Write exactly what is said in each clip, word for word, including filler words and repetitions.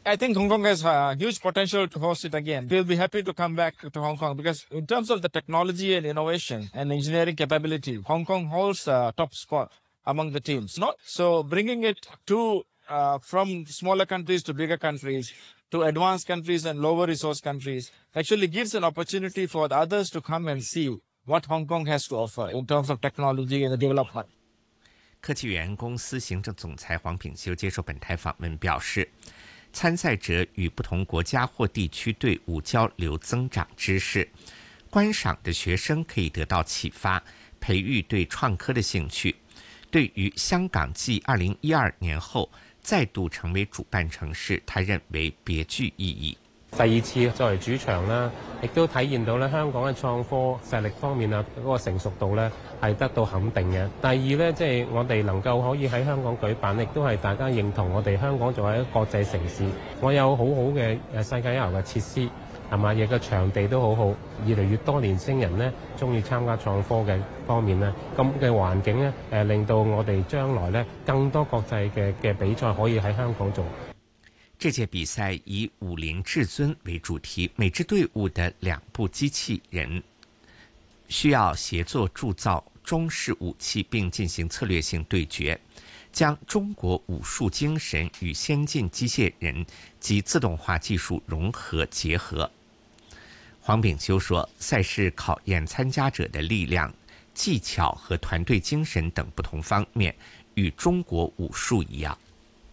I think Hong Kong has a huge potential to host it again. We'll be happy to come back to Hong Kong because in terms of the technology and innovation and engineering capability, Hong Kong holds a top spot among the teams. Not so bringing it to uh, from smaller countries to bigger countries, to advanced countries and lower resource countries, actually gives an opportunity for the others to come and see what Hong Kong has to offer in terms of technology and development. 科技园公司行政总裁黄炳修接受本台访问表示，参赛者与不同国家或地区队伍交流，增长知识，观赏的学生可以得到启发，培育对创科的兴趣。对于香港继二零一二年后再度成为主办城市，他認為別具意義。 第二次作為主場啦，亦都體現到咧香港嘅創科實力方面啊，嗰個成熟度咧係得到肯定嘅。第二咧，即係我哋能夠可以喺香港舉辦，亦都係大家認同我哋香港作為一個國際城市，我有好好嘅誒世界一流嘅設施，係嘛，亦個場地都好好，越嚟越多年輕人咧中意參加創科嘅方面咧，咁嘅環境咧誒令到我哋將來咧更多國際嘅嘅比賽可以喺香港做。 这届比赛以武林至尊为主题，每支队伍的两部机器人需要协作铸造中式武器，并进行策略性对决，将中国武术精神与先进机械人及自动化技术融合结合。黄炳修说，赛事考验参加者的力量、技巧和团队精神等不同方面，与中国武术一样。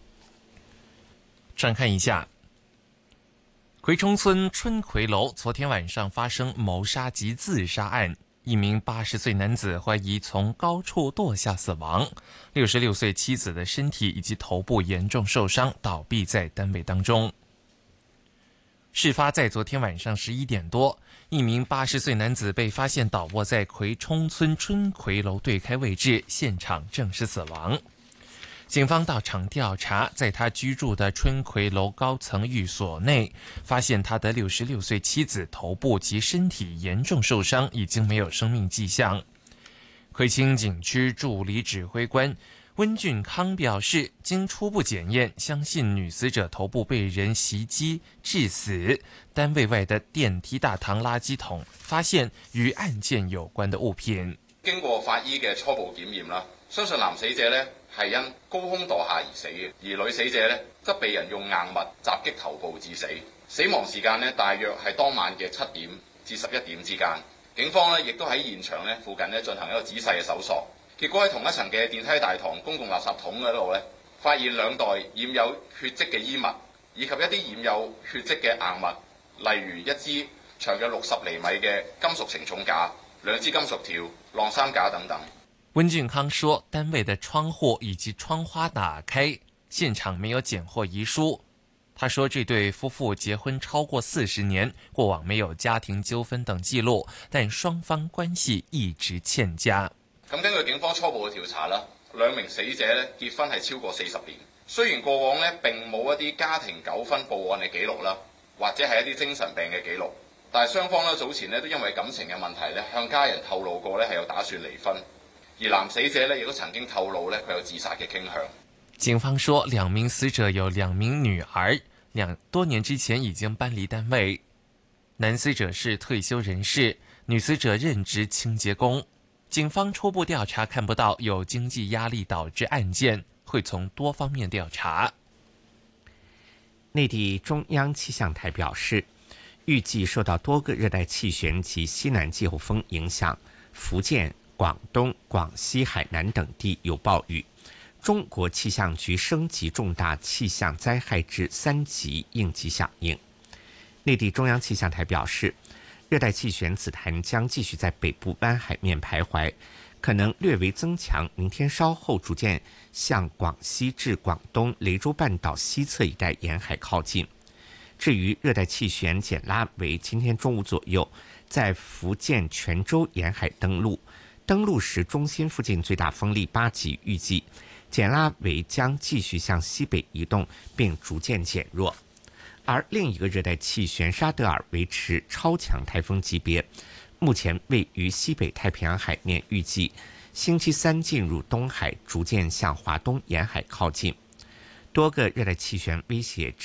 转看一下，葵涌村春葵楼昨天晚上发生谋杀及自杀案，一名八十岁男子怀疑从高处堕下死亡，六十六岁妻子的身体以及头部严重受伤，倒闭在单位当中。事发在昨天晚上十一点多，一名八十岁男子被发现倒卧在葵涌村春葵楼对开位置，现场证实死亡。警方到场调查，在他居住的春葵楼高层寓所内，发现他的六十六岁妻子头部及身体严重受伤，已经没有生命迹象。葵青警区助理指挥官温俊康表示，经初步检验，相信女死者头部被人袭击致死。单位外的電梯大堂垃圾桶發現與案件有關的物品。 經過法醫嘅初步檢驗啦，相信男死者呢係因高空墮下而死嘅，而女死者呢則被人用硬物襲擊頭部致死。死亡時間呢大約係當晚嘅七點至十一點之間。警方呢亦都喺現場呢附近呢進行一個仔細嘅搜索。結果喺同一層嘅電梯大堂公共垃圾桶嗰度咧，發現兩袋染有血跡嘅衣物，以及一啲染有血跡嘅硬物，例如一支長約六十厘米嘅金屬承重架、兩支金屬條、晾衫架等等。 温俊康說，單位的窗戶以及窗花打開，現場沒有檢獲遺書。他說，這對夫婦結婚超過四十年，過往沒有家庭糾紛等記錄，但雙方關係一直欠佳。 咁根據警方初步嘅調查啦，兩名死者咧結婚係超過四十年，雖然過往咧並冇一啲家庭糾紛報案嘅記錄啦，或者係一啲精神病嘅記錄，但係雙方咧早前咧都因為感情嘅問題咧向家人透露過咧係有打算離婚，而男死者咧亦都曾經透露咧佢有自殺嘅傾向。 警方說，兩名死者有兩名女兒，兩多年之前已經搬離單位，男死者是退休人士，女死者任職清潔工。警方初步調查看不到有經濟壓力導致案件，會從多方面調查。 內地中央氣象台表示，預計受到多個熱帶氣旋及西南季候風影響，福建、廣東、廣西、海南等地有暴雨。中國氣象局升級重大氣象災害至三級應急響應。內地中央氣象台表示，熱帶氣旋此潭將繼續在北部灣海面徘徊，可能略微增強，明天稍後逐漸向廣西至廣東雷州半島西側一帶沿海靠近。至於熱帶氣旋簡拉為今天中午左右在福建泉州沿海登陸，登陸時中心附近最大風力八級，預計簡拉為將繼續向西北移動並逐漸減弱。而另一個熱帶氣旋沙德爾維持超強颱風級別，目前位於西北太平洋海面，預計星期三進入東海，逐漸向華東沿海靠近。多個熱帶氣旋威脅